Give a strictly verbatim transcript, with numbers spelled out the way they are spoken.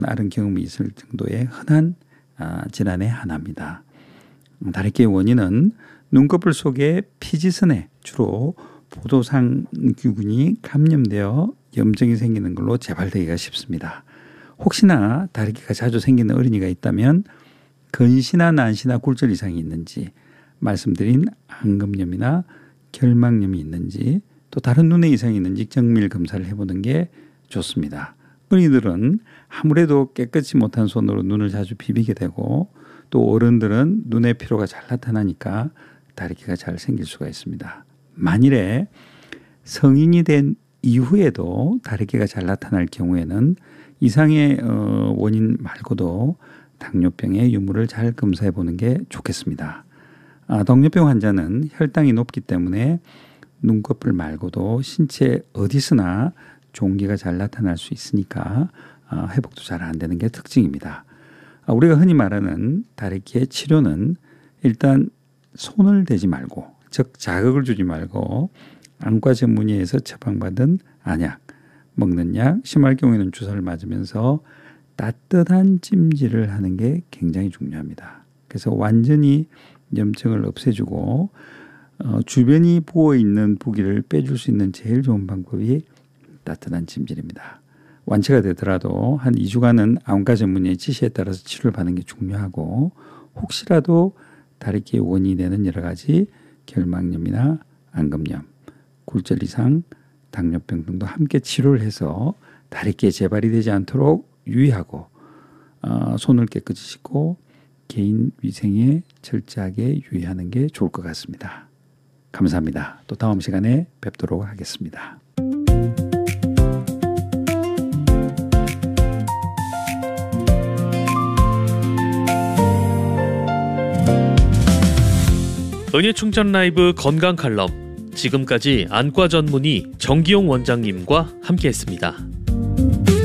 앓은 경험이 있을 정도의 흔한 아, 질환의 하나입니다. 다래끼의 원인은 눈꺼풀 속의 피지선에 주로 포도상균이 감염되어 염증이 생기는 걸로 재발되기가 쉽습니다. 혹시나 다래끼가 자주 생기는 어린이가 있다면 근시나 난시나 굴절 이상이 있는지, 말씀드린 안검염이나 결막염이 있는지, 또 다른 눈의 이상이 있는지 정밀 검사를 해보는 게 좋습니다. 어린이들은 아무래도 깨끗이 못한 손으로 눈을 자주 비비게 되고, 또 어른들은 눈의 피로가 잘 나타나니까 다래끼가 잘 생길 수가 있습니다. 만일에 성인이 된 이후에도 다래끼가 잘 나타날 경우에는 이상의 어, 원인 말고도 당뇨병의 유무를 잘 검사해 보는 게 좋겠습니다. 아, 당뇨병 환자는 혈당이 높기 때문에 눈꺼풀 말고도 신체 어디서나 종기가 잘 나타날 수 있으니까 아, 회복도 잘 안 되는 게 특징입니다. 아, 우리가 흔히 말하는 다래끼의 치료는 일단 손을 대지 말고, 즉 자극을 주지 말고 안과 전문의에서 처방받은 안약, 먹는 약, 심할 경우에는 주사를 맞으면서 따뜻한 찜질을 하는 게 굉장히 중요합니다. 그래서 완전히 염증을 없애주고 어, 주변이 부어있는 부기를 빼줄 수 있는 제일 좋은 방법이 따뜻한 찜질입니다. 완치가 되더라도 한 이 주간은 안과 전문의의 지시에 따라서 치료를 받는 게 중요하고, 혹시라도 다래끼의 원인이 되는 여러 가지 결막염이나 안검염, 굴절 이상, 당뇨병 등도 함께 치료를 해서 다래끼에 재발이 되지 않도록 유의하고 어, 손을 깨끗이 씻고 개인 위생에 철저하게 유의하는 게 좋을 것 같습니다. 감사합니다. 또 다음 시간에 뵙도록 하겠습니다. 은혜충전 라이브 건강 칼럼, 지금까지 안과 전문의 정기용 원장님과 함께했습니다.